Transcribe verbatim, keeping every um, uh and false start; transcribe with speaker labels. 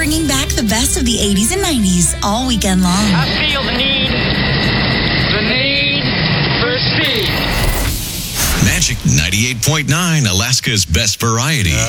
Speaker 1: bringing back the best of the eighties and nineties all weekend long.
Speaker 2: I feel the need, the need for speed.
Speaker 3: Magic ninety-eight point nine, Alaska's best variety.